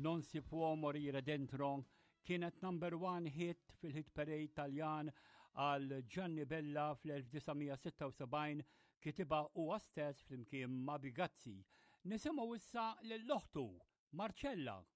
Non si può morire dentro kienet #1 hit fil-hit parade Taljan għal Gianni Bella fl-1976 kitiba huwa stess flimkien ma' Bigazzi. Nisimgħu issa lill-oħtu Marcella.